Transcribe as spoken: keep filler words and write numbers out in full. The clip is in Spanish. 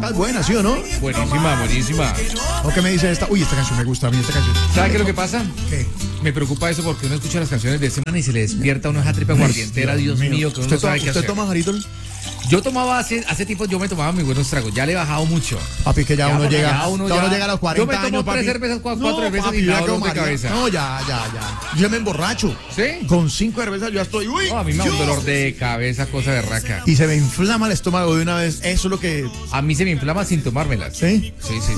es buena, ¿sí o no? Buenísima, buenísima. ¿O qué me dice esta? Uy, esta canción me gusta a mí, esta canción. ¿Sabe qué es lo que pasa? ¿Qué? Me preocupa eso porque uno escucha las canciones de este man y se le despierta una tripa aguardientera, Dios mío, que uno ¿Usted, no sabe to- qué ¿usted hacer. toma, Jarito? Yo tomaba hace, hace tiempo, yo me tomaba mis buenos tragos, ya le he bajado mucho. Papi, que ya, Ya, uno porque llega, ya uno ya ya- uno llega a los cuarenta yo me tomo años, papi. tres cervezas, cuatro- cuatro cervezas papi, y me ya da quedo dolor de mareado. cabeza. No, ya, ya, ya. Yo me emborracho. ¿Sí? Con cinco cervezas yo ya estoy, uy. No, a mí me da un yo. dolor de cabeza, cosa de raca. Y se me inflama el estómago de una vez. Eso es lo que... A mí se me inflama sin tomármelas. ¿Sí? Sí, sí,